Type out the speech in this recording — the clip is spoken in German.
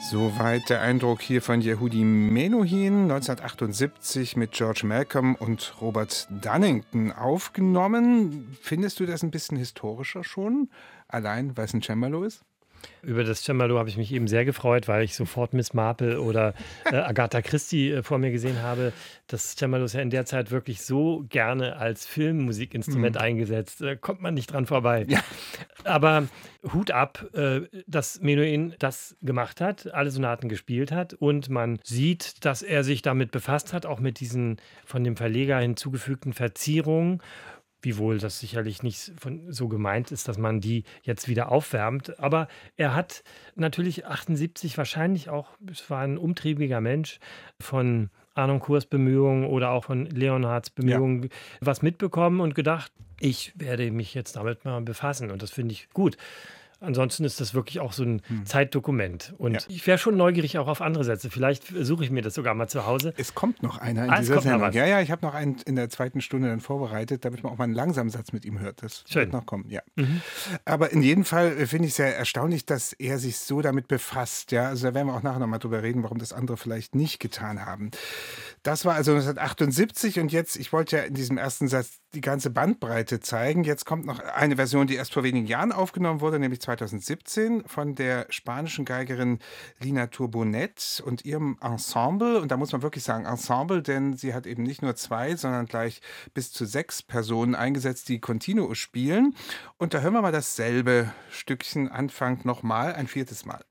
Soweit der Eindruck hier von Yehudi Menuhin, 1978 mit George Malcolm und Robert Dunnington aufgenommen. Findest du das ein bisschen historischer schon? Allein, weil es ein Cembalo ist? Über das Cembalo habe ich mich eben sehr gefreut, weil ich sofort Miss Marple oder Agatha Christie vor mir gesehen habe. Das Cembalo ist ja in der Zeit wirklich so gerne als Filmmusikinstrument eingesetzt. Da kommt man nicht dran vorbei. Ja. Aber Hut ab, dass Menuhin das gemacht hat, alle Sonaten gespielt hat und man sieht, dass er sich damit befasst hat, auch mit diesen von dem Verleger hinzugefügten Verzierungen. Wiewohl das sicherlich nicht so gemeint ist, dass man die jetzt wieder aufwärmt. Aber er hat natürlich 78 wahrscheinlich auch, es war ein umtriebiger Mensch, von Arnoncourts Bemühungen oder auch von Leonhards Bemühungen was mitbekommen und gedacht, ich werde mich jetzt damit mal befassen. Und das finde ich gut. Ansonsten ist das wirklich auch so ein Zeitdokument. Und ich wäre schon neugierig auch auf andere Sätze. Vielleicht suche ich mir das sogar mal zu Hause. Es kommt noch einer in Es dieser kommt noch Sendung. was. Ja, ich habe noch einen in der zweiten Stunde dann vorbereitet, damit man auch mal einen langsamen Satz mit ihm hört. Das Schön. wird noch kommen, ja. Aber in jedem Fall finde ich es sehr erstaunlich, dass er sich so damit befasst. Ja, also da werden wir auch nachher noch mal drüber reden, warum das andere vielleicht nicht getan haben. Das war also 1978 und jetzt, ich wollte ja in diesem ersten Satz die ganze Bandbreite zeigen. Jetzt kommt noch eine Version, die erst vor wenigen Jahren aufgenommen wurde, nämlich 2017 von der spanischen Geigerin Lina Turbonet und ihrem Ensemble. Und da muss man wirklich sagen Ensemble, denn sie hat eben nicht nur 2, sondern gleich bis zu 6 Personen eingesetzt, die Continuo spielen. Und da hören wir mal dasselbe Stückchen Anfang nochmal, ein 4. Mal.